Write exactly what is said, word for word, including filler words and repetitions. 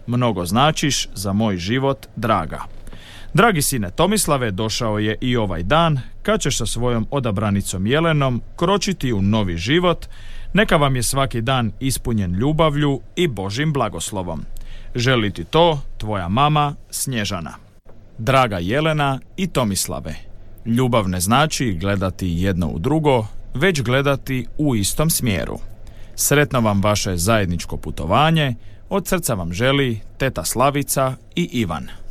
Mnogo značiš za moj život, draga. Dragi sine Tomislave, došao je i ovaj dan kad ćeš sa svojom odabranicom Jelenom kročiti u novi život. Neka vam je svaki dan ispunjen ljubavlju i Božjim blagoslovom. Želi ti to tvoja mama Snježana. Draga Jelena i Tomislave, ljubav ne znači gledati jedno u drugo, već gledati u istom smjeru. Sretno vam vaše zajedničko putovanje, od srca vam želi teta Slavica i Ivan.